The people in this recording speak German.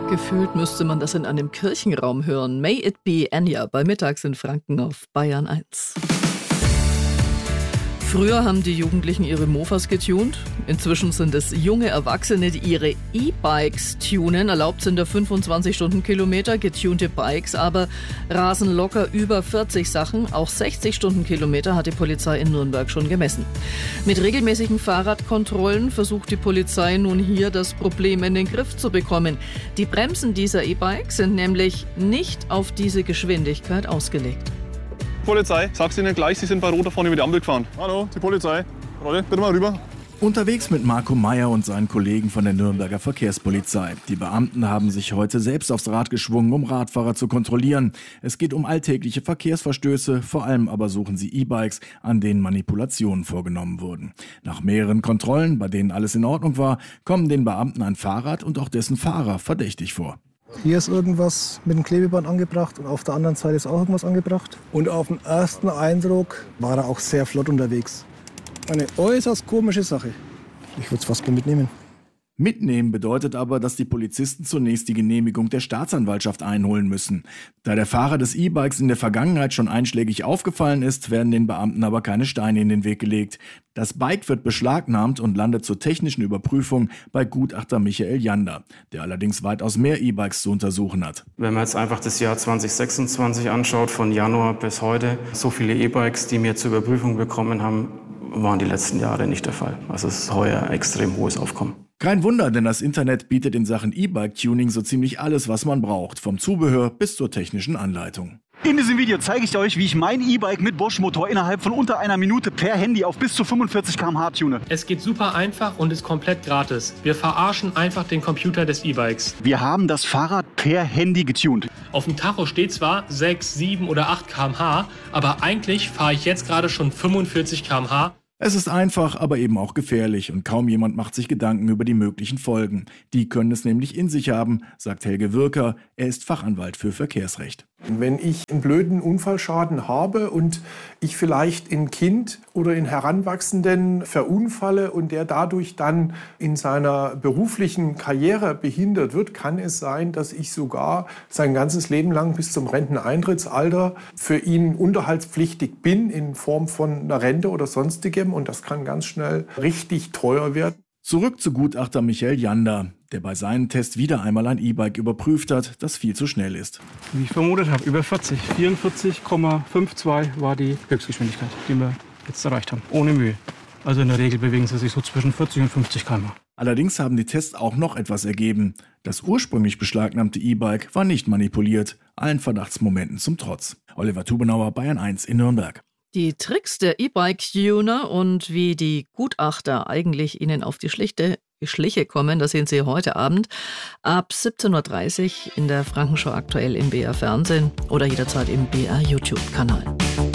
Gefühlt müsste man das in einem Kirchenraum hören. May It Be Enya bei Mittags in Franken auf Bayern 1. Früher haben die Jugendlichen ihre Mofas getunt. Inzwischen sind es junge Erwachsene, die ihre E-Bikes tunen. Erlaubt sind da 25 Stundenkilometer, getunte Bikes aber rasen locker über 40 Sachen. Auch 60 Stundenkilometer hat die Polizei in Nürnberg schon gemessen. Mit regelmäßigen Fahrradkontrollen versucht die Polizei nun hier das Problem in den Griff zu bekommen. Die Bremsen dieser E-Bikes sind nämlich nicht auf diese Geschwindigkeit ausgelegt. Polizei, sag's Ihnen gleich, Sie sind bei Rot da vorne über die Ampel gefahren. Hallo, die Polizei. Rolle, bitte mal rüber. Unterwegs mit Marco Meyer und seinen Kollegen von der Nürnberger Verkehrspolizei. Die Beamten haben sich heute selbst aufs Rad geschwungen, um Radfahrer zu kontrollieren. Es geht um alltägliche Verkehrsverstöße, vor allem aber suchen sie E-Bikes, an denen Manipulationen vorgenommen wurden. Nach mehreren Kontrollen, bei denen alles in Ordnung war, kommen den Beamten ein Fahrrad und auch dessen Fahrer verdächtig vor. Hier ist irgendwas mit dem Klebeband angebracht und auf der anderen Seite ist auch irgendwas angebracht. Und auf den ersten Eindruck war er auch sehr flott unterwegs. Eine äußerst komische Sache. Ich würde es fast mitnehmen. Mitnehmen bedeutet aber, dass die Polizisten zunächst die Genehmigung der Staatsanwaltschaft einholen müssen. Da der Fahrer des E-Bikes in der Vergangenheit schon einschlägig aufgefallen ist, werden den Beamten aber keine Steine in den Weg gelegt. Das Bike wird beschlagnahmt und landet zur technischen Überprüfung bei Gutachter Michael Jander, der allerdings weitaus mehr E-Bikes zu untersuchen hat. Wenn man jetzt einfach das Jahr 2026 anschaut, von Januar bis heute, so viele E-Bikes, die wir zur Überprüfung bekommen haben, waren die letzten Jahre nicht der Fall. Also es ist heuer ein extrem hohes Aufkommen. Kein Wunder, denn das Internet bietet in Sachen E-Bike-Tuning so ziemlich alles, was man braucht, vom Zubehör bis zur technischen Anleitung. In diesem Video zeige ich euch, wie ich mein E-Bike mit Bosch-Motor innerhalb von unter einer Minute per Handy auf bis zu 45 km/h tune. Es geht super einfach und ist komplett gratis. Wir verarschen einfach den Computer des E-Bikes. Wir haben das Fahrrad per Handy getunt. Auf dem Tacho steht zwar 6, 7 oder 8 km/h, aber eigentlich fahre ich jetzt gerade schon 45 km/h. Es ist einfach, aber eben auch gefährlich und kaum jemand macht sich Gedanken über die möglichen Folgen. Die können es nämlich in sich haben, sagt Helge Wirker. Er ist Fachanwalt für Verkehrsrecht. Wenn ich einen blöden Unfallschaden habe und ich vielleicht in Kind oder in Heranwachsenden verunfalle und der dadurch dann in seiner beruflichen Karriere behindert wird, kann es sein, dass ich sogar sein ganzes Leben lang bis zum Renteneintrittsalter für ihn unterhaltspflichtig bin in Form von einer Rente oder sonstigem und das kann ganz schnell richtig teuer werden. Zurück zu Gutachter Michael Jander, der bei seinem Test wieder einmal ein E-Bike überprüft hat, das viel zu schnell ist. Wie ich vermutet habe, über 40. 44,52 war die Höchstgeschwindigkeit, die wir jetzt erreicht haben, ohne Mühe. Also in der Regel bewegen sie sich so zwischen 40 und 50 km/h. Allerdings haben die Tests auch noch etwas ergeben. Das ursprünglich beschlagnahmte E-Bike war nicht manipuliert, allen Verdachtsmomenten zum Trotz. Oliver Tubenauer, Bayern 1 in Nürnberg. Die Tricks der E-Bike-Tuner und wie die Gutachter eigentlich ihnen auf die Schliche kommen, das sehen Sie heute Abend ab 17:30 Uhr in der Frankenschau aktuell im BR Fernsehen oder jederzeit im BR YouTube-Kanal.